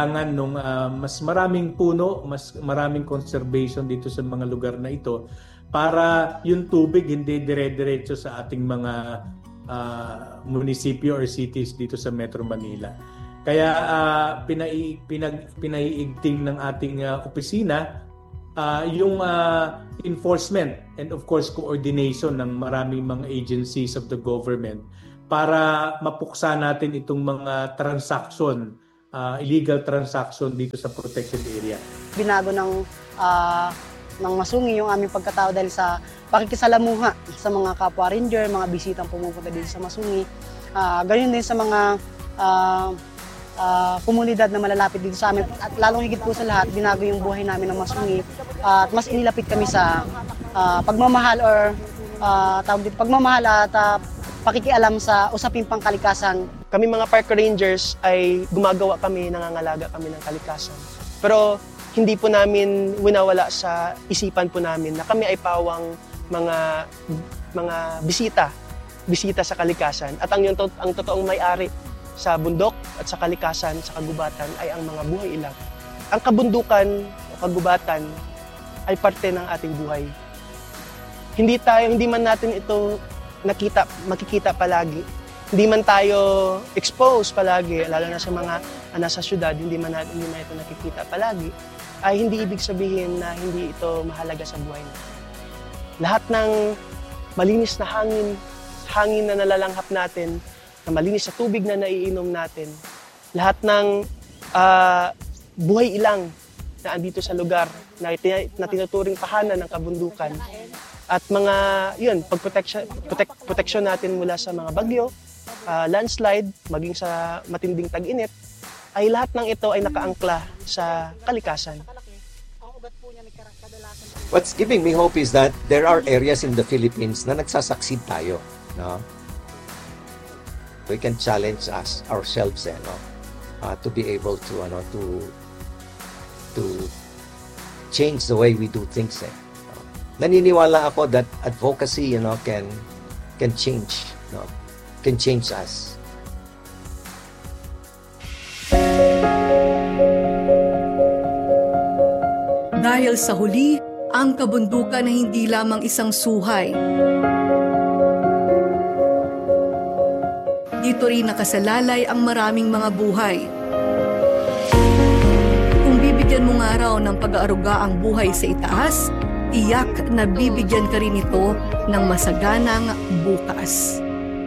kailangan nung mas maraming puno, mas maraming conservation dito sa mga lugar na ito para yung tubig hindi dire-diretso sa ating mga munisipyo or cities dito sa Metro Manila. Kaya pinaiigting ng ating opisina yung enforcement and of course coordination ng maraming mga agencies of the government para mapuksa natin itong mga transaction, illegal transaction dito sa protected area. Binago ng masungi yung aming pagkatao dahil sa pakikisalamuha sa mga kapwa ranger, mga bisitang pumupunta dito sa Masungi. Ganyan din sa mga komunidad na malalapit dito sa amin. At lalong higit po sa lahat, binago yung buhay namin ng Masungi. At mas inilapit kami sa pagmamahal or pagmamahal at pakikialam sa usaping pangkalikasan. Kami mga park rangers ay gumagawa kami, nangangalaga kami ng kalikasan. Pero hindi po namin winawala sa isipan po namin na kami ay pawang mga bisita sa kalikasan. At ang totoong may-ari sa bundok at sa kalikasan, sa kagubatan ay ang mga buhay ilang. Ang kabundukan o kagubatan ay parte ng ating buhay. Hindi man natin ito makikita palagi. Hindi man tayo exposed palagi, lalo na sa mga nasa syudad, hindi man ito nakikita palagi, ay hindi ibig sabihin na hindi ito mahalaga sa buhay natin. Lahat ng malinis na hangin na nalalanghap natin, na malinis na tubig na naiinom natin, lahat ng buhay ilang na andito sa lugar na tinuturing tahanan ng kabundukan, at mga protection natin mula sa mga bagyo, landslide, maging sa matinding tag-init, ay lahat ng ito ay nakaangkla sa kalikasan. What's giving me hope is that there are areas in the Philippines na nagsasucceed tayo, no? We can challenge ourselves, to be able to change the way we do things. Naniniwala ako that advocacy, can change, can change us. Dahil sa huli, ang kabundukan ay hindi lamang isang suhay. Dito rin nakasalalay ang maraming mga buhay. Kung bibigyan mo nga raw ng pag-aaruga ang buhay sa itaas, tiyak na bibigyan ka rin ito ng masaganang bukas.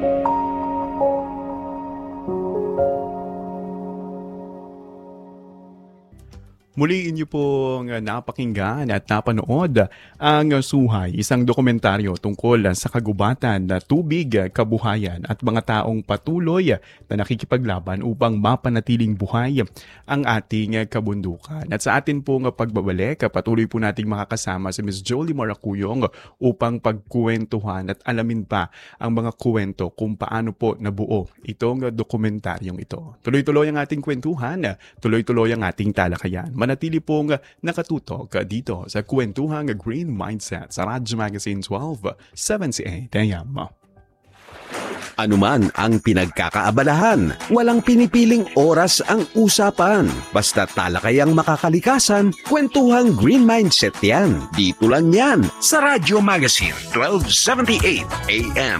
Muli inyo pong napakinggan at napanood ang Suhay, isang dokumentaryo tungkol sa kagubatan, tubig, kabuhayan at mga taong patuloy na nakikipaglaban upang mapanatiling buhay ang ating kabundukan. At sa atin pong pagbabalik, patuloy po nating makakasama si Ms. Jolie Maracuyong upang pagkwentuhan at alamin pa ang mga kwento kung paano po nabuo itong dokumentaryong ito. Tuloy-tuloy ang ating kwentuhan, tuloy-tuloy ang ating talakayan. Manatili pong nakatutok dito sa Kwentuhang Green Mindset sa Radyo Magazine 1278 AM. Anuman ang pinagkakaabalahan, walang pinipiling oras ang usapan. Basta talakayang makakalikasan, Kwentuhang Green Mindset yan. Dito lang yan sa Radyo Magazine 1278 AM.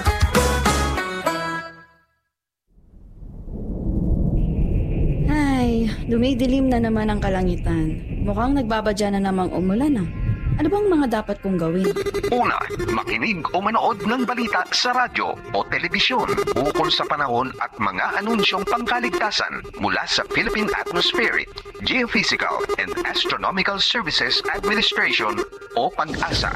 Dumidilim na naman ang kalangitan. Mukhang nagbabadya na namang umulan. Ano bang mga dapat kong gawin? Una, makinig o manood ng balita sa radyo o telebisyon ukol sa panahon at mga anunsyong pangkaligtasan mula sa Philippine Atmospheric, Geophysical and Astronomical Services Administration o PAG-ASA.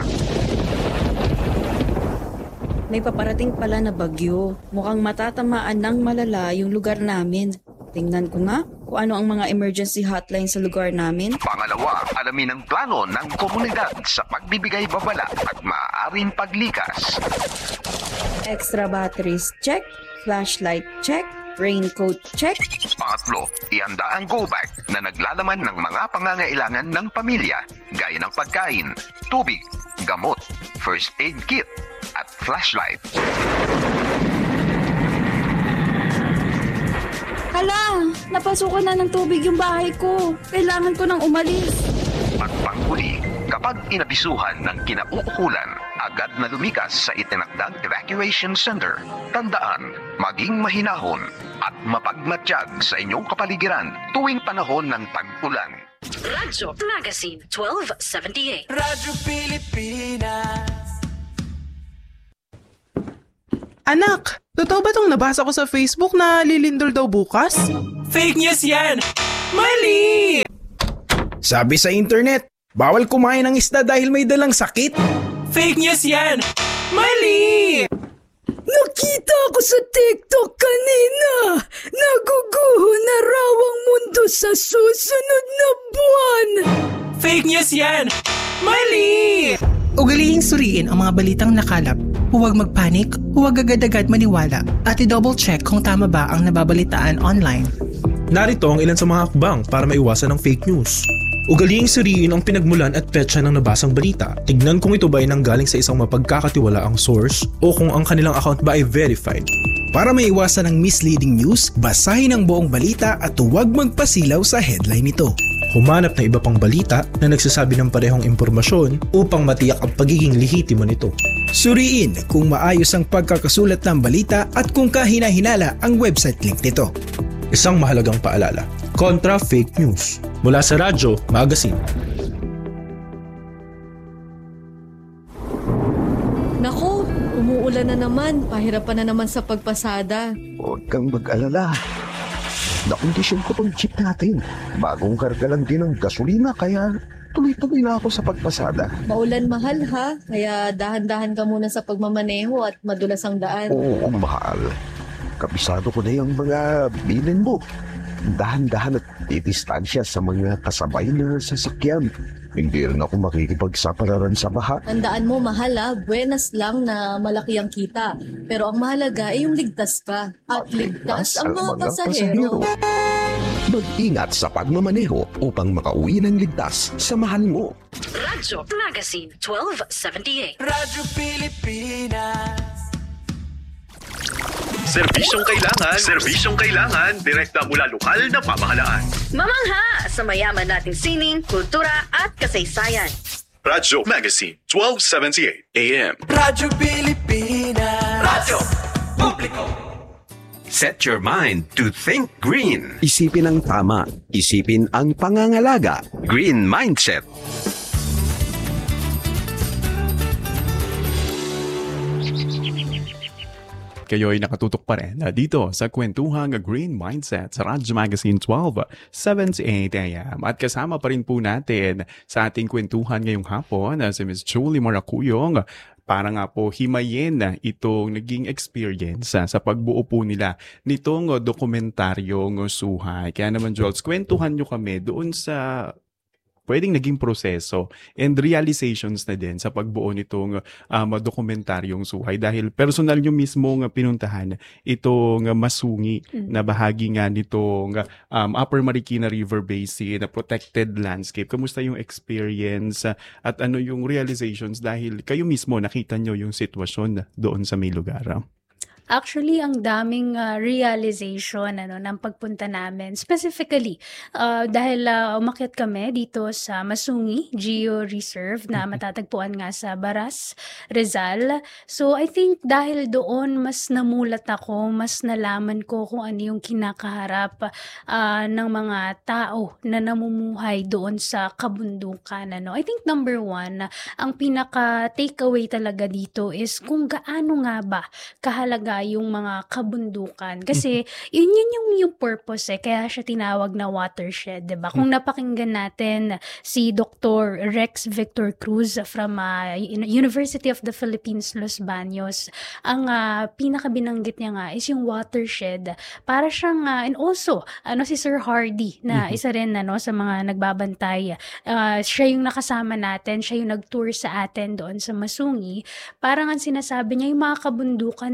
May paparating pala na bagyo. Mukhang matatamaan ng malala yung lugar namin. Tingnan ko nga kung ano ang mga emergency hotline sa lugar namin. Pangalawa, alamin ang plano ng komunidad sa pagbibigay babala at maaaring paglikas. Extra batteries check, flashlight check, raincoat check. Pangatlo, ihanda ang go bag na naglalaman ng mga pangangailangan ng pamilya gaya ng pagkain, tubig, gamot, first aid kit at flashlight. Hala, napasukan na ng tubig yung bahay ko. Kailangan ko nang umalis. At panghuli, kapag inabisuhan ng kinauukulan, agad na lumikas sa itinakdang evacuation center. Tandaan, maging mahinahon at mapagmatsyag sa inyong kapaligiran tuwing panahon ng tag-ulan. Radyo Magazine 1278. Radyo Pilipinas. Anak, totoo ba itong nabasa ko sa Facebook na lilindol daw bukas? Fake news yan! Mali! Sabi sa internet, bawal kumain ng isda dahil may dalang sakit. Fake news yan! Mali! Nakita ko sa TikTok kanina. Naguguho na raw ang mundo sa susunod na buwan. Fake news yan! Mali! Ugalihing suriin ang mga balitang nakalap. Huwag magpanik, huwag agad-agad maniwala at i-double check kung tama ba ang nababalitaan online. Narito ang ilan sa mga hakbang para maiwasan ng fake news. Ugalihing suriin ang pinagmulan at petsa ng nabasang balita. Tignan kung ito ba ay nanggaling sa isang mapagkakatiwalaang source o kung ang kanilang account ba ay verified. Para maiwasan ang misleading news, basahin ang buong balita at huwag magpasilaw sa headline nito. Humanap ng iba pang balita na nagsasabi ng parehong impormasyon upang matiyak ang pagiging lehitimo nito. Suriin kung maayos ang pagkakasulat ng balita at kung kahina-hinala ang website link nito. Isang mahalagang paalala, kontra fake news. Mula sa Radyo Magazine. Nako, umuulan na naman. Pahirapan na naman sa pagpasada. Huwag kang mag-alala. Nakondisyon ko tong jeep natin. Bagong karga lang din ng gasolina kaya tuloy-tuloy na ako sa pagpasada. Maulan mahal ha, kaya dahan-dahan ka muna sa pagmamaneho at madulas ang daan. Oo, mahal. Kabisado ko na yung mga bilin mo. Dahan-dahan at didistansya sa mga kasabay na sasakyan. Hindi rin ako makikipagsapalaran sa baha. Tandaan mo mahal ha, buenas lang na malaki ang kita. Pero ang mahalaga ay yung ligtas ka. At ligtas ang mga pasahero. Mag-ingat sa pagmamaneho upang makauwi ng ligtas sa mahal mo. Radyo Magazine 1278. Radyo Pilipinas. Serbisyong kailangan, direkta mula lokal na pamahalaan. Mamangha sa mayaman nating sining, kultura at kasaysayan. Radyo Magazine 1278 AM. Radyo Pilipinas. Radyo Publiko. Set your mind to think green. Isipin ang tama. Isipin ang pangangalaga. Green Mindset. Kayo ay nakatutok pa rin dito sa kwentuhang Green Mindset sa Radyo Magazine 1278 AM. At kasama pa rin po natin sa ating kwentuhan ngayong hapon si Ms. Julie Maracuyong para nga po himayin itong naging experience sa pagbuo po nila nitong dokumentaryong Suhay. Kaya naman, Jules, kwentuhan nyo kami doon sa pwedeng naging proseso and realizations na din sa pagbuo nitong dokumentaryong Suhay dahil personal nyo mismo pinuntahan itong masungi na bahagi nga nitong Upper Marikina River Basin na protected landscape. Kamusta yung experience at ano yung realizations dahil kayo mismo nakita nyo yung sitwasyon doon sa may lugar? Actually, ang daming realization ng pagpunta namin. Specifically, dahil umakyat kami dito sa Masungi Geo Reserve na matatagpuan nga sa Baras, Rizal. So, I think dahil doon mas namulat ako, mas nalaman ko kung ano yung kinakaharap ng mga tao na namumuhay doon sa kabundukan. I think number one, ang pinaka-takeaway talaga dito is kung gaano nga ba kahalaga yung mga kabundukan. Kasi yun yung purpose kaya siya tinawag na watershed, diba? Kung napakinggan natin si Dr. Rex Victor Cruz from University of the Philippines, Los Baños, ang pinakabinanggit niya nga is yung watershed. Para siyang, and also, si Sir Hardy, na isa rin sa mga nagbabantay. Siya yung nakasama natin, siya yung nag-tour sa atin doon sa Masungi. Parang ang sinasabi niya, yung mga kabundukan ay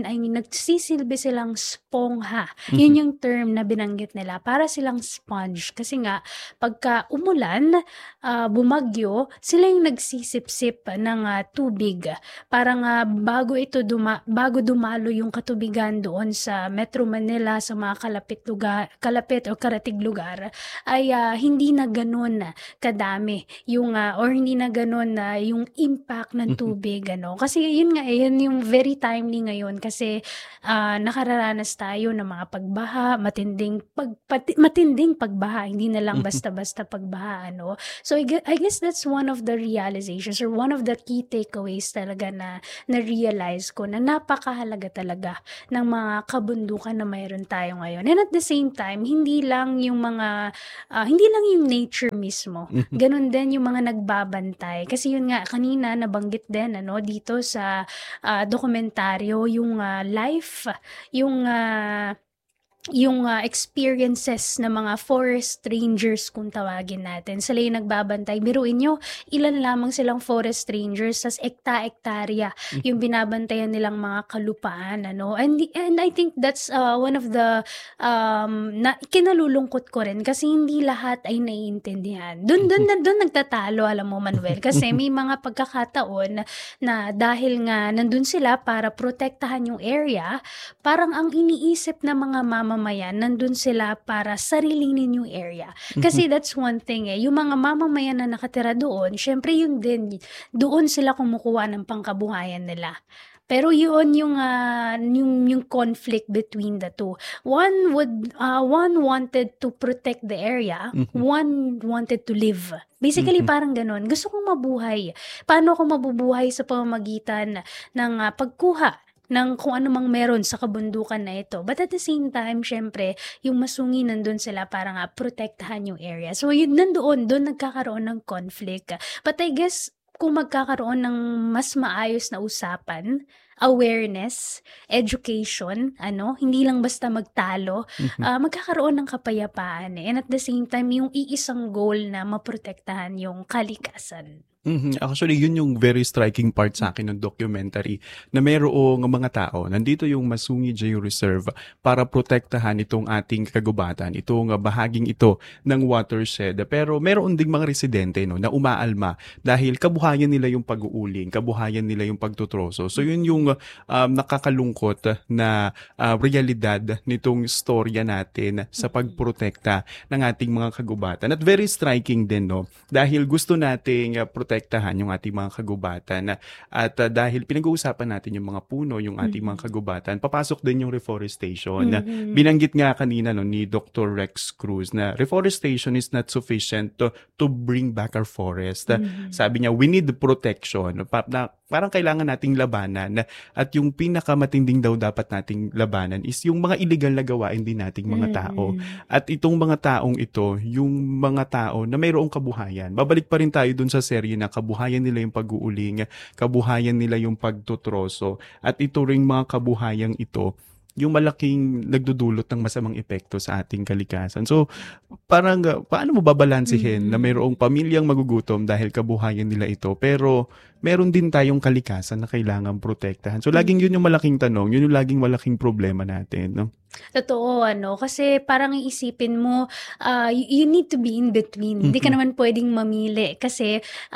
nagsisilbi silang spongha. Yun yung term na binanggit nila. Para silang sponge. Kasi nga, pagka umulan, bumagyo, sila yung nagsisip-sip ng tubig. Parang bago dumalo yung katubigan doon sa Metro Manila, sa mga kalapit o karatig lugar, ay hindi na ganun kadami yung or hindi na ganun yung impact ng tubig, kasi yun nga, yun yung very timely ngayon kasi nakararanas tayo ng mga pagbaha, matinding pagbaha, hindi na lang basta-basta pagbaha, So I guess that's one of the realizations or one of the key takeaways talaga na realize ko na napakahalaga talaga ng mga kabundukan na mayroon tayo ngayon. And at the same time, hindi lang yung nature mismo. Ganun din yung mga nagbabantay. Kasi yun nga, kanina nabanggit din dito sa dokumentaryo, yung life, yung experiences ng mga forest rangers kung tawagin natin. Sila yung nagbabantay. Biruin nyo, ilan lamang silang forest rangers, tas ekta-ektarya yung binabantayan nilang mga kalupaan. And I think that's one of the kinalulungkot ko rin kasi hindi lahat ay naiintindihan. Doon nagtatalo, alam mo, Manuel, kasi may mga pagkakataon na dahil nga nandun sila para protektahan yung area, parang ang iniisip ng mga mamamayan, nandun sila para sarilinin yung area. Kasi that's one thing yung mga mamamayan na nakatira doon, syempre yun din, doon sila kumukuha ng pangkabuhayan nila. Pero yun yung conflict between the two. One wanted to protect the area, one wanted to live. Basically, parang ganun. Gusto kong mabuhay. Paano ako mabubuhay sa pamamagitan ng pagkuha ng kung ano mang meron sa kabundukan na ito. But at the same time, syempre, yung masungi nandun sila para nga protektahan yung area. So yun doon nagkakaroon ng conflict. But I guess, kung magkakaroon ng mas maayos na usapan, awareness, education, hindi lang basta magtalo, magkakaroon ng kapayapaan. And at the same time, yung iisang goal na maprotektahan yung kalikasan. Actually, yun yung very striking part sa akin ng documentary na mayroong mga tao. Nandito yung Masungi Georeserve para protektahan itong ating kagubatan, itong bahaging ito ng watershed. Pero meron ding mga residente na umaalma dahil kabuhayan nila yung pag-uuling, kabuhayan nila yung pagtutroso. So yun yung nakakalungkot na realidad nitong storya natin sa pagprotekta ng ating mga kagubatan. At very striking din, dahil gusto nating protektahan yung ating mga kagubatan. At dahil pinag-uusapan natin yung mga puno, yung ating mga kagubatan, papasok din yung reforestation. Binanggit nga kanina ni Dr. Rex Cruz na reforestation is not sufficient to bring back our forest. Sabi niya, we need protection. Parang kailangan nating labanan. At yung pinakamatinding daw dapat nating labanan is yung mga illegal na gawain din nating mga tao. At itong mga taong ito, yung mga tao na mayroong kabuhayan. Babalik pa rin tayo dun sa serye na kabuhayan nila yung pag-uuling, kabuhayan nila yung pagtutroso, at ito ring mga kabuhayang ito, yung malaking nagdudulot ng masamang epekto sa ating kalikasan. So, parang paano mo babalansihin na mayroong pamilyang magugutom dahil kabuhayan nila ito, pero meron din tayong kalikasan na kailangan protektahan. So, laging yun yung malaking tanong, yun yung laging malaking problema natin, no? Totoo, kasi parang iisipin mo, you need to be in between. Hindi ka naman pwedeng mamili kasi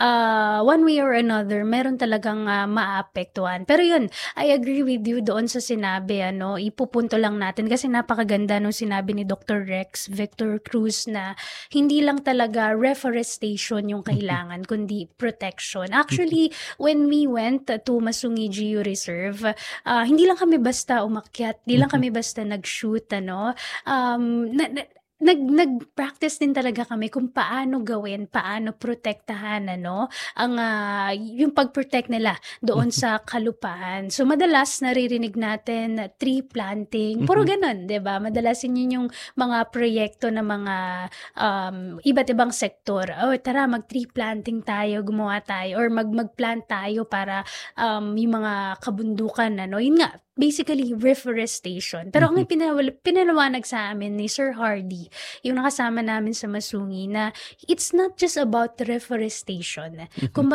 one way or another, meron talagang maapektuhan. Pero yun, I agree with you doon sa sinabi, ipupunto lang natin kasi napakaganda nung sinabi ni Dr. Rex Victor Cruz na hindi lang talaga reforestation yung kailangan, kundi protection. Actually, when we went to Masungi Georeserve, hindi lang kami basta umakyat, hindi lang kami basta nag-shoot, nag-practice din talaga kami kung paano gawin, paano protektahan yung pag-protect nila doon sa kalupaan. So madalas naririnig natin tree planting. Puro ganun, 'di ba? Madalas yun yung mga proyekto ng mga iba't ibang sektor. Tara mag-tree planting tayo, gumawa tayo or mag-plant tayo para yung mga kabundukan yun nga, basically reforestation. Pero ang pinaliwanag sa amin ni Sir Hardy, yung nakasama namin sa Masungi, na it's not just about reforestation. Kumbaga,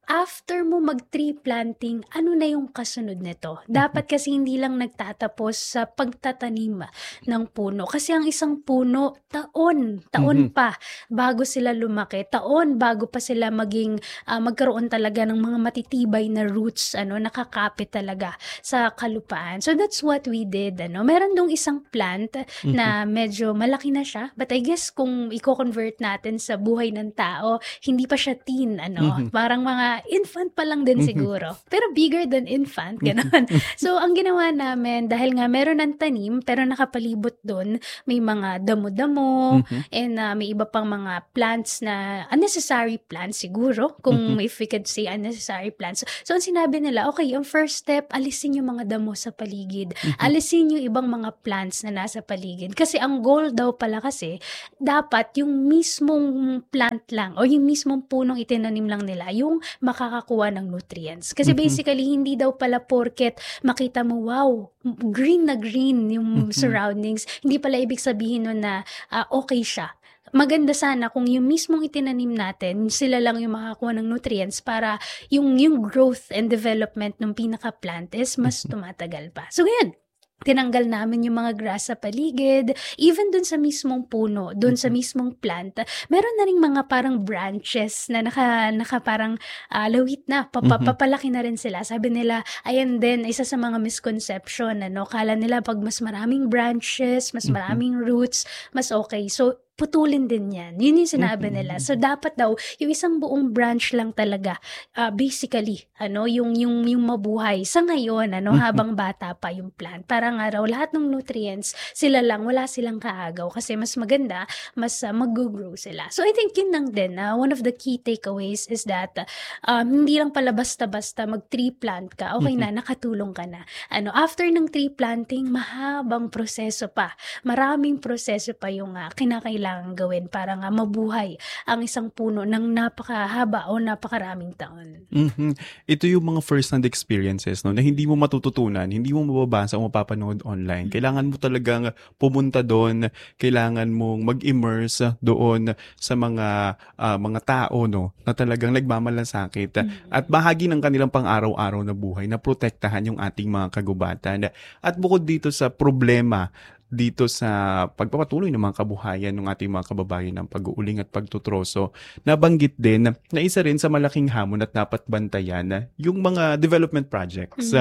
after mo mag-tree planting, ano na yung kasunod nito? Dapat kasi hindi lang nagtatapos sa pagtatanim ng puno. Kasi ang isang puno, taon pa bago sila lumaki. Taon bago pa sila magkaroon talaga ng mga matitibay na roots, nakakapit talaga sa kalupaan. So that's what we did. Meron dong isang plant na medyo malaki na siya. But I guess kung i-convert natin sa buhay ng tao, hindi pa siya teen. Parang mga infant pa lang din siguro. Pero bigger than infant, gano'n. So, ang ginawa namin, dahil nga meron ng tanim, pero nakapalibot doon, may mga damo-damo, and may iba pang mga plants na unnecessary plants siguro, kung if we could say unnecessary plants. So, ang sinabi nila, okay, yung first step, alisin yung mga damo sa paligid. Alisin yung ibang mga plants na nasa paligid. Kasi ang goal daw pala kasi, dapat yung mismong plant lang, o yung mismong punong itinanim lang nila, yung makakakuha ng nutrients. Kasi basically, hindi daw pala porket makita mo, wow, green na green yung surroundings. Hindi pala ibig sabihin nun na okay siya. Maganda sana kung yung mismong itinanim natin, sila lang yung makakuha ng nutrients para yung growth and development ng pinaka-plant is mas tumatagal pa. So, ganyan. Tinanggal namin yung mga grass sa paligid, even dun sa mismong puno, dun sa mismong plant, meron na rin mga parang branches na naka parang lawit na, papalaki na rin sila. Sabi nila, ayan din, isa sa mga misconception, kala nila pag mas maraming branches, mas maraming roots, mas okay. So, putulin din yan. Yun yung sinabi nila. So, dapat daw, yung isang buong branch lang talaga, basically, yung mabuhay. Sa ngayon, habang bata pa yung plant. Para nga raw, lahat ng nutrients, sila lang, wala silang kaagaw. Kasi mas maganda, mas mag-grow sila. So, I think yun lang din. One of the key takeaways is that, hindi lang pala basta-basta mag-tree plant ka. Okay na, nakatulong ka na. After ng tree planting, mahabang proseso pa. Maraming proseso pa yung kinakailangan gawin para nga mabuhay ang isang puno ng napakahaba o napakaraming taon. Ito yung mga first-hand experiences na hindi mo matututunan, hindi mo mababasa o mapapanood online. Kailangan mo talagang pumunta doon, kailangan mong mag-immerse doon sa mga tao na talagang nagmamalasakit at bahagi ng kanilang pang-araw-araw na buhay na protektahan yung ating mga kagubatan. At bukod dito sa problema dito sa pagpapatuloy ng mga kabuhayan ng ating mga kababayan ng pag-uuling at pagtutroso, nabanggit din na isa rin sa malaking hamon at dapat bantayan yung mga development projects,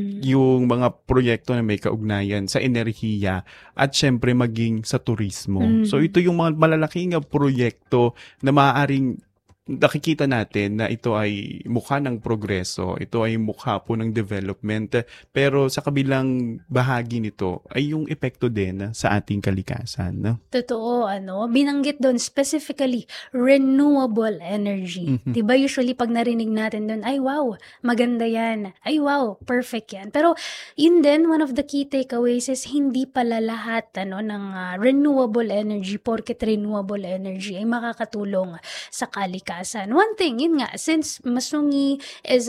yung mga proyekto na may kaugnayan sa enerhiya at syempre maging sa turismo. So ito yung mga malalaking proyekto na maaaring nakikita natin na ito ay mukha ng progreso, ito ay mukha po ng development, pero sa kabilang bahagi nito ay yung epekto din sa ating kalikasan. No? Totoo, binanggit doon specifically renewable energy. Diba usually pag narinig natin doon, ay wow, maganda yan. Ay wow, perfect yan. Pero yun din, one of the key takeaways is hindi pala lahat ng renewable energy, porket renewable energy ay makakatulong sa kalikasan. One thing, yun nga, since Masungi is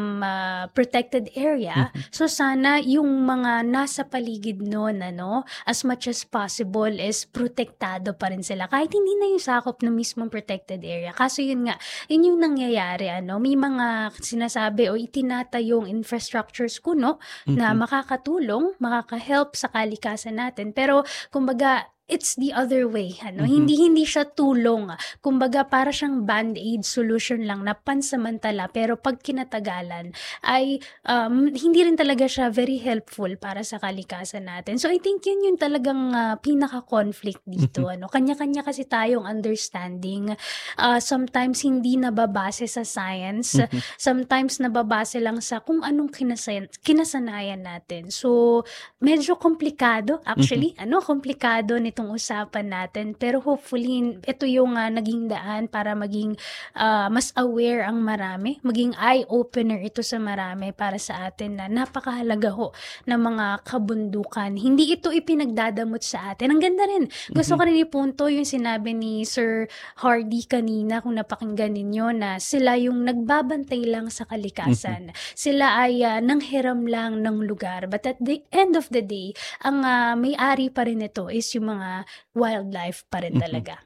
protected area, so sana yung mga nasa paligid noon, as much as possible is protektado pa rin sila. Kahit hindi na yung sakop ng mismong protected area. Kaso yun nga, yun yung nangyayari, may mga sinasabi o itinatayong infrastructures kuno na makakatulong, makaka-help sa kalikasan natin. Pero, kumbaga, it's the other way, Hindi siya tulong. Kumbaga, para siyang band-aid solution lang na pansamantala, pero pag kinatagalan ay hindi rin talaga siya very helpful para sa kalikasan natin. So I think yun yung talagang pinaka-conflict dito, Kanya-kanya kasi tayong understanding. Sometimes hindi nababase sa science, sometimes nababase lang sa kung anong kinasanayan natin. So medyo komplikado actually, komplikado nito itong usapan natin. Pero hopefully, ito yung naging daan para maging mas aware ang marami. Maging eye-opener ito sa marami para sa atin na napakahalaga ho ng mga kabundukan. Hindi ito ipinagdadamot sa atin. Ang ganda rin. Gusto ko rin ipunto yung sinabi ni Sir Hardy kanina, kung napakinggan ninyo, na sila yung nagbabantay lang sa kalikasan. Sila ay nanghiram lang ng lugar. But at the end of the day, ang may-ari pa rin ito is yung mga wildlife pa rin talaga.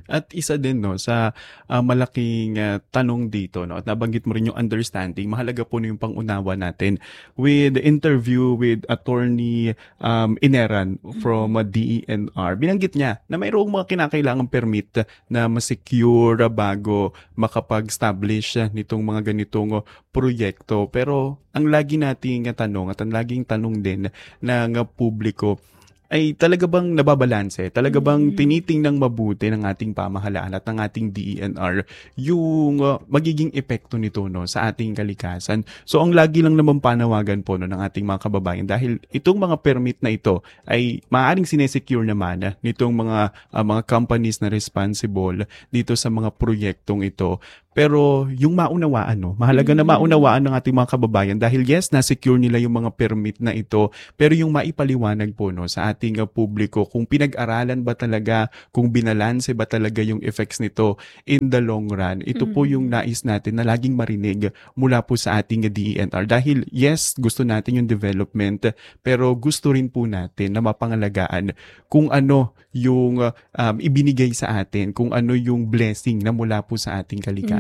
At isa din no sa malaking tanong dito no, at nabanggit mo rin yung understanding, mahalaga po no yung pangunawa natin with the interview with Attorney Ineran from DENR. Binanggit niya na mayroong mga kinakailangang permit na ma-secure bago makapag-establish nitong mga ganitong proyekto. Pero ang lagi nating tanong at ang laging tanong din ng publiko ay talaga bang nababalanse? Talaga bang tinitingnan mabuti ng ating pamahalaan at ng ating DENR yung magiging epekto nito no sa ating kalikasan? So ang lagi lang naman panawagan po no ng ating mga kababayan, dahil itong mga permit na ito ay maaaring sinesecure naman nitong mga companies na responsible dito sa mga proyektong ito. Pero yung maunawaan, no? Mahalaga na maunawaan ng ating mga kababayan dahil yes, na-secure nila yung mga permit na ito, pero yung maipaliwanag po no, sa ating publiko kung pinag-aralan ba talaga, kung binalanse ba talaga yung effects nito in the long run. Ito po yung nais natin na laging marinig mula po sa ating DENR. Dahil yes, gusto natin yung development, pero gusto rin po natin na mapangalagaan kung ano yung ibinigay sa atin, kung ano yung blessing na mula po sa ating kalikasan.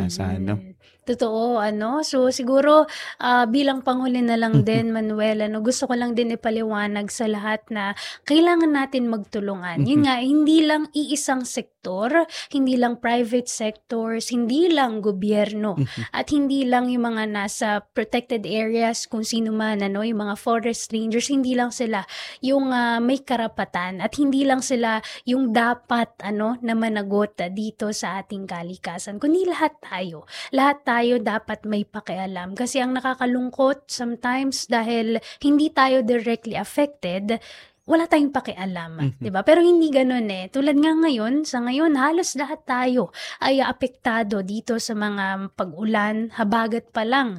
Totoo, So siguro bilang panghuli na lang din, Manuel, gusto ko lang din ipaliwanag sa lahat na kailangan natin magtulungan. Yun nga, hindi lang iisang sektor, hindi lang private sectors, hindi lang gobyerno, at hindi lang yung mga nasa protected areas, kung sino man, yung mga forest rangers, hindi lang sila yung may karapatan at hindi lang sila yung dapat na managot dito sa ating kalikasan, kundi lahat tayo dapat may pakialam. Kasi ang nakakalungkot sometimes dahil hindi tayo directly affected, wala tayong pakialam, 'di ba? Pero hindi ganoon Tulad nga ngayon, sa ngayon halos lahat tayo ay apektado dito sa mga pag-ulan, habagat pa lang,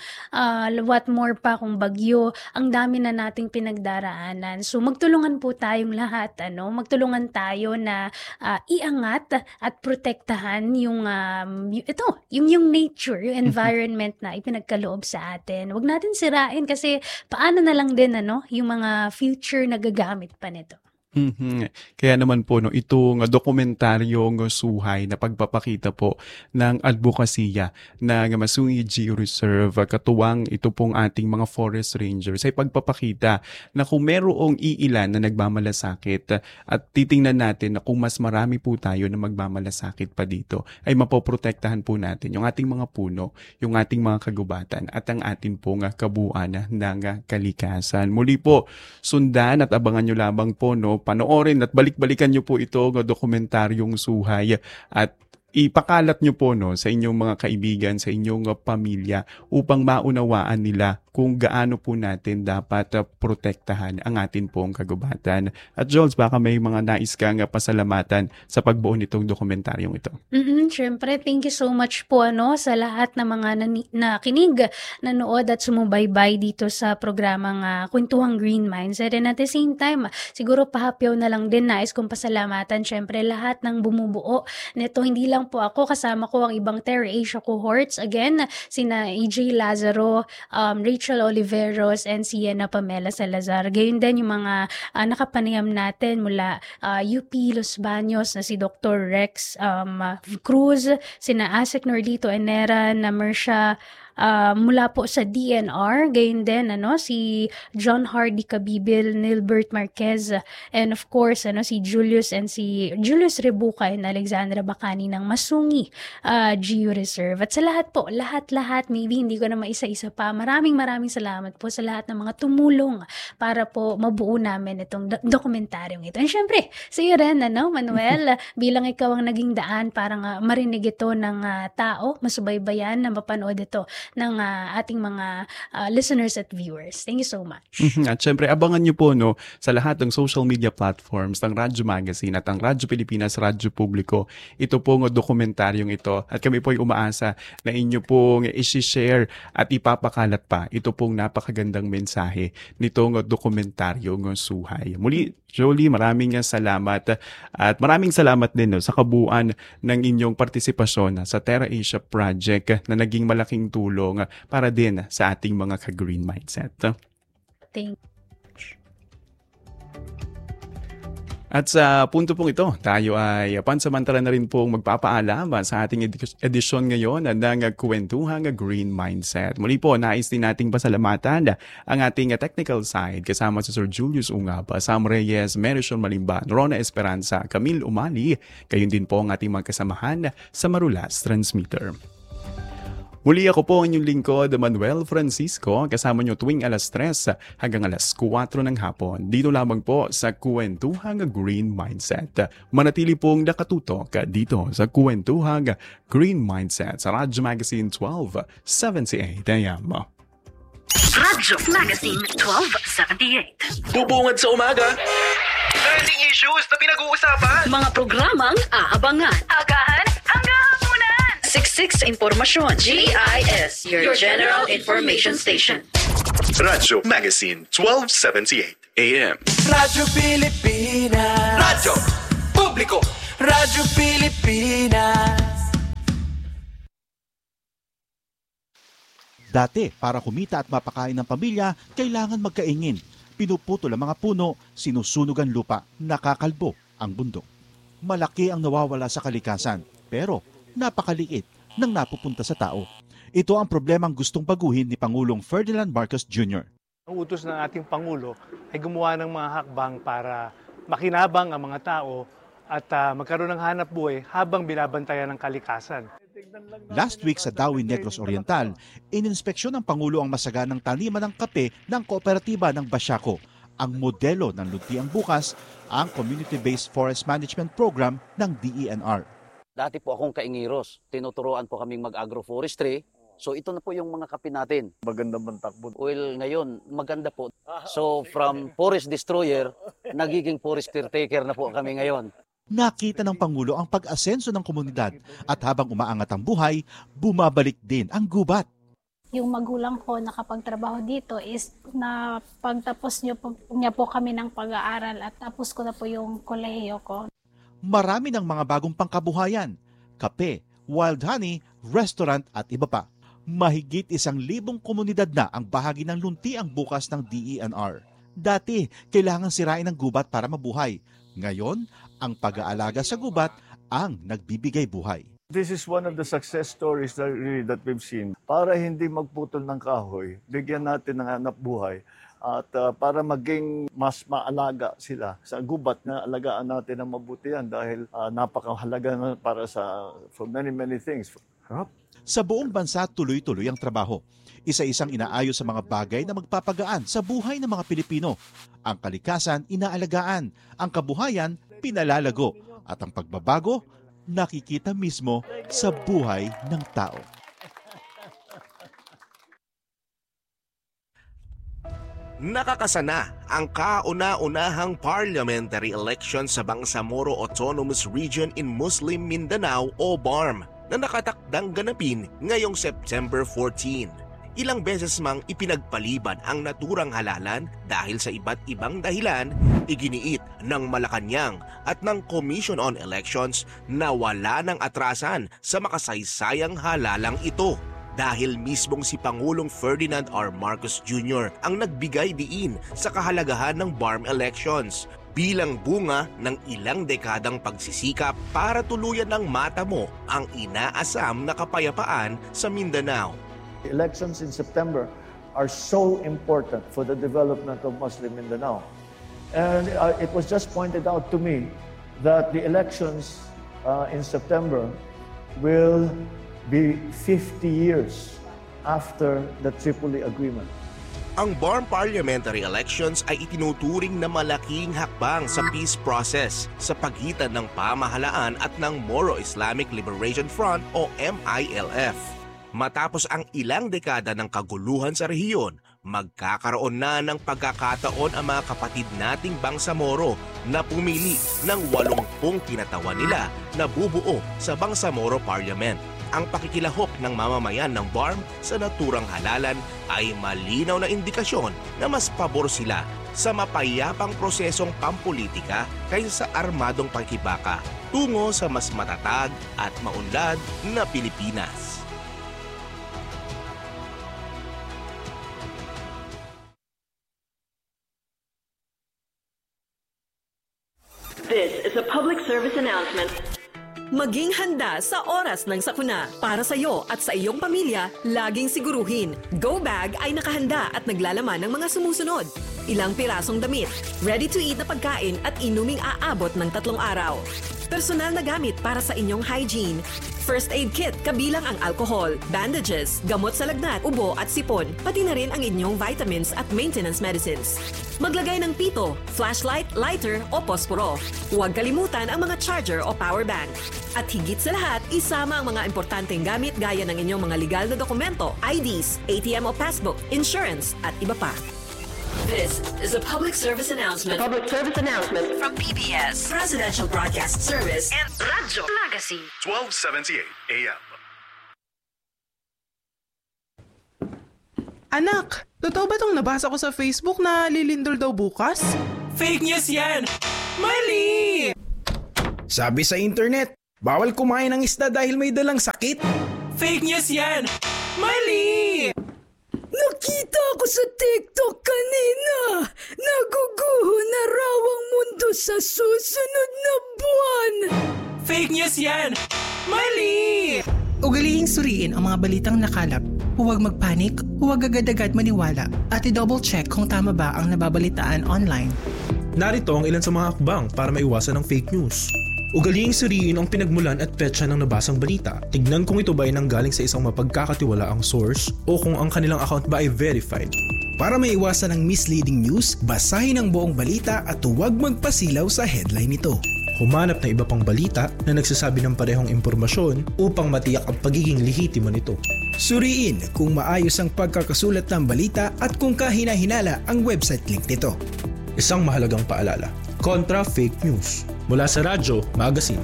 what more pa kung bagyo, ang dami na nating pinagdaraanan. So magtulungan po tayong lahat, magtulungan tayo na iangat at protektahan yung yung nature, yung environment na ipinagkaloob sa atin. Huwag natin sirain kasi paano na lang din yung mga future na gagamit pa nito. Kaya naman po itong dokumentaryong Suhay na pagpapakita po ng advokasya ng Masungi Geo-Reserve, katuwang ito pong ating mga forest rangers, ay pagpapakita na kung merong iilan na nagmamalasakit at titingnan natin na kung mas marami po tayo na magmamalasakit pa dito, ay mapoprotektahan po natin yung ating mga puno, yung ating mga kagubatan at ang ating pong kabuuan ng kalikasan. Muli po, sundan at abangan nyo lamang po panoorin at balik-balikan nyo po ito dokumentaryong Suhay at ipakalat nyo po sa inyong mga kaibigan, sa inyong pamilya upang maunawaan nila kung gaano po natin dapat protektahan ang atin pong kagubatan. At Jules, baka may mga nais kang pasalamatan sa pagbuo nitong dokumentaryong ito. Siyempre, thank you so much po sa lahat ng mga nakinig, nanood at sumubaybay dito sa programang Kwentuhang Green Minds. And at the same time, siguro pahapyaw na lang din nais kong pasalamatan siyempre lahat ng bumubuo nito. Hindi lang po ako, kasama ko ang ibang Terra Asia cohorts. Again, sina AJ Lazaro, Rachel Oliveros, and Sienna Pamela Salazar. Gayon din yung mga nakapanayam natin mula UP Los Baños na si Dr. Rex Cruz, sina Asek Nordito Enera, na Mersha mula po sa DNR, gayon din si John Hardy Cabibil, Nilbert Marquez, and of course si Julius Rebuca and Alexandra Bacani ng Masungi Geo-Reserve. At sa lahat po, lahat, maybe hindi ko na maisa-isa pa, maraming salamat po sa lahat ng mga tumulong para po mabuo namin itong dokumentaryong ito. And syempre, sa iyo rin, Manuel, bilang ikaw ang naging daan para marinig ito ng tao, masubaybayan na mapanood ito ng ating mga listeners at viewers. Thank you so much. At syempre, abangan nyo po sa lahat ng social media platforms ng Radyo Magazine at ang Radyo Pilipinas, Radyo Publiko. Ito pong dokumentaryong ito. At kami po ay umaasa na inyo pong isi-share at ipapakalat pa ito pong napakagandang mensahe nitong dokumentaryong Suhay. Muli, Jolie, maraming salamat at maraming salamat din sa kabuuan ng inyong partisipasyon sa Terra Asia Project na naging malaking tulong para din sa ating mga ka-green mindset. Thank you. At sa punto pong ito, tayo ay pansamantala na rin pong magpapaalam sa ating edisyon ngayon ng Kwentuhang Green Mindset. Muli po, nais din nating pasalamatan ang ating technical side kasama si Sir Julius Ungab, Sam Reyes, Merison Malimban, Rona Esperanza, Camille Umali, gayon din po ang ating mga kasamahan sa Marulas Transmitter. Muli ako po ang inyong lingkod, Manuel Francisco, kasama nyo tuwing alas 3 hanggang alas 4 ng hapon. Dito lamang po sa Kwentuhang Green Mindset. Manatili pong nakatutok dito sa Kwentuhang Green Mindset sa Radyo Magazine 1278 AM. Radyo Magazine 1278. Bubungad sa umaga. Trending issues na pinag-uusapan. Mga programang aabangan. Agahan hanggang hapunan. Siksik sa impormasyon. GIS, your General Information Station. Radyo Magazine 1278 AM. Radyo Pilipinas. Radyo Publiko. Radyo Pilipinas. Dati, para kumita at mapakain ng pamilya, kailangan magkaingin. Pinuputol ang mga puno, sinusunog ang lupa, nakakalbo ang bundok. Malaki ang nawawala sa kalikasan, pero napakaliit nang napupunta sa tao. Ito ang problemang gustong baguhin ni Pangulong Ferdinand Marcos Jr. Ang utos ng ating Pangulo ay gumawa ng mga hakbang para makinabang ang mga tao at magkaroon ng hanap buhay habang binabantayan ng kalikasan. Last week sa Dawin Negros Oriental, ininspeksyon ng Pangulo ang masaganang taniman ng kape ng kooperatiba ng Basiaco. Ang modelo ng Luntiang Bukas, ang Community-Based Forest Management Program ng DENR. Dati po akong kaingiros. Tinuturoan po kaming mag-agroforestry. So ito na po yung mga kape natin. Maganda bang takbo? Well, ngayon, maganda po. So from forest destroyer, nagiging forest caretaker na po kami ngayon. Nakita ng Pangulo ang pag-asenso ng komunidad at habang umaangat ang buhay, bumabalik din ang gubat. Yung magulang ko nakapagtrabaho dito is na pagtapos niya po kami ng pag-aaral at tapos ko na po yung kolehiyo ko. Marami ng mga bagong pangkabuhayan, kape, wild honey, restaurant at iba pa. Mahigit 1,000 komunidad na ang bahagi ng Luntiang Bukas ng DENR. Dati, kailangan sirain ng gubat para mabuhay. Ngayon, ang pag-aalaga sa gubat ang nagbibigay buhay. This is one of the success stories that we've seen. Para hindi magputol ng kahoy, bigyan natin ng hanap buhay. At para maging mas maalaga sila sa gubat na alagaan natin ng mabuti yan dahil napakahalaga na para for many things. Sa buong bansa, tuloy-tuloy ang trabaho. Isa-isang inaayos sa mga bagay na magpapagaan sa buhay ng mga Pilipino. Ang kalikasan, inaalagaan. Ang kabuhayan, pinalalago. At ang pagbabago, nakikita mismo sa buhay ng tao. Nakakasana ang kauna-unahang parliamentary election sa Bangsamoro Autonomous Region in Muslim Mindanao o BARM na nakatakdang ganapin ngayong September 14. Ilang beses mang ipinagpaliban ang naturang halalan dahil sa iba't ibang dahilan, iginiit ng Malacanang at ng Commission on Elections na wala ng atrasan sa makasaysayang halalang ito. Dahil mismong si Pangulong Ferdinand R. Marcos Jr. ang nagbigay diin sa kahalagahan ng BARM elections bilang bunga ng ilang dekadang pagsisikap para tuluyan ng matamo ang inaasam na kapayapaan sa Mindanao. The elections in September are so important for the development of Muslim Mindanao. And it was just pointed out to me that the elections in September will be 50 years after the Tripoli Agreement. Ang BARM parliamentary elections ay itinuturing na malaking hakbang sa peace process sa pagitan ng pamahalaan at ng Moro Islamic Liberation Front o MILF. Matapos ang ilang dekada ng kaguluhan sa rehiyon, magkakaroon na ng pagkakataon ang mga kapatid nating Bangsamoro na pumili ng 80 kinatawan nila na bubuo sa Bangsamoro Parliament. Ang pakikilahok ng mamamayan ng BARM sa naturang halalan ay malinaw na indikasyon na mas pabor sila sa mapayapang prosesong pampolitika kaysa sa armadong pakikibaka tungo sa mas matatag at maunlad na Pilipinas. Maging handa sa oras ng sakuna. Para sa iyo at sa iyong pamilya, laging siguruhin, Go Bag ay nakahanda at naglalaman ng mga sumusunod. Ilang pirasong damit, ready-to-eat na pagkain at inuming aabot ng 3 araw. Personal na gamit para sa inyong hygiene. First aid kit kabilang ang alcohol, bandages, gamot sa lagnat, ubo at sipon, pati na rin ang inyong vitamins at maintenance medicines. Maglagay ng pito, flashlight, lighter o posporo. Huwag kalimutan ang mga charger o power bank. At higit sa lahat, isama ang mga importanteng gamit gaya ng inyong mga legal na dokumento, IDs, ATM o passbook, insurance at iba pa. This is a public service announcement. From PBS, Presidential Broadcast Service, and Radyo Magazine. 1278 AM. Anak, totoo ba itong nabasa ko sa Facebook na lilindol daw bukas? Fake news yan! Mali! Sabi sa internet, bawal kumain ng isda dahil may dalang sakit. Fake news yan! Mali! Nakita ko sa TikTok kanina. Naguguho na raw ang mundo sa susunod na buwan. Fake news yan! Mali! Ugalihing suriin ang mga balitang nakalap. Huwag magpanik, huwag agad-agad maniwala, at i-double check kung tama ba ang nababalitaan online. Narito ang ilan sa mga hakbang para maiwasan ang fake news. Ugalihing suriin ang pinagmulan at petsa ng nabasang balita. Tignan kung ito ba ay nanggaling sa isang mapagkakatiwalaang source o kung ang kanilang account ba ay verified. Para maiwasan ang misleading news, basahin ang buong balita at huwag magpasilaw sa headline nito. Humanap ng iba pang balita na nagsasabi ng parehong impormasyon upang matiyak ang pagiging lehitimo nito. Suriin kung maayos ang pagkakasulat ng balita at kung kahina-hinala ang website link nito. Isang mahalagang paalala, kontra fake news. Mula sa Radyo Magazine.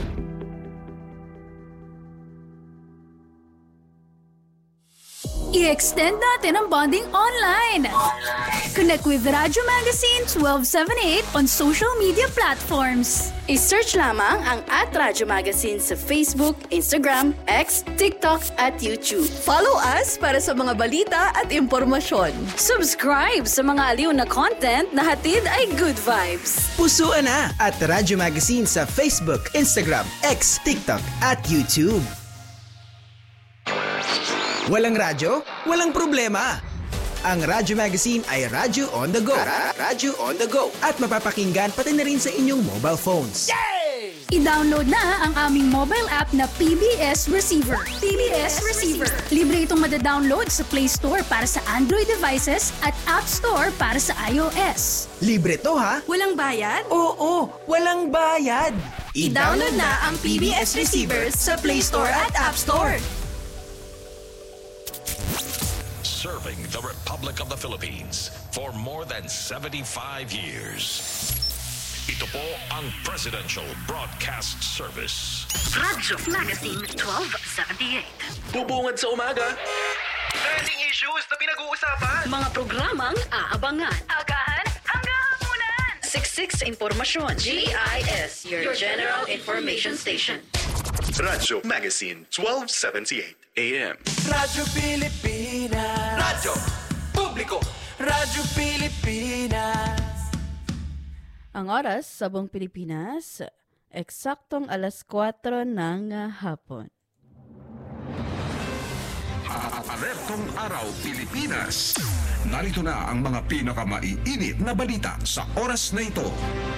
I-extend natin ang bonding online. Connect with Radyo Magazine 1278 on social media platforms. I-search lamang ang @Radyo Magazine sa Facebook, Instagram, X, TikTok at YouTube. Follow us para sa mga balita at impormasyon. Subscribe sa mga aliw na content na hatid ay good vibes. Pusuan na at Radyo Magazine sa Facebook, Instagram, X, TikTok at YouTube. Walang radyo? Walang problema! Ang Radyo Magazine ay Radyo on the go. Radyo on the go. At mapapakinggan pati na rin sa inyong mobile phones. Yay! I-download na ang aming mobile app na PBS Receiver. PBS Receiver. Libre itong madadownload sa Play Store para sa Android devices at App Store para sa iOS. Libre to ha? Walang bayad? Oo, walang bayad. I-download na ang PBS Receiver sa Play Store at App Store. Serving the Republic of the Philippines for more than 75 years. Ito po ang Presidential Broadcast Service. Radyo Magazine 1278. Bubungad sa umaga. Trending issues na pinag-uusapan. Mga programang aabangan. Agahan hanggang hapunan. Siksik sa impormasyon. GIS, your General Information Station. Radyo Magazine 1278 AM. Radyo Pilipinas. Radyo Publiko. Radyo Pilipinas. Ang oras sa buong Pilipinas, eksaktong 4:00 ng hapon. Alertong Araw Pilipinas. Narito na ang mga pinakamaiinit na balita sa oras na ito.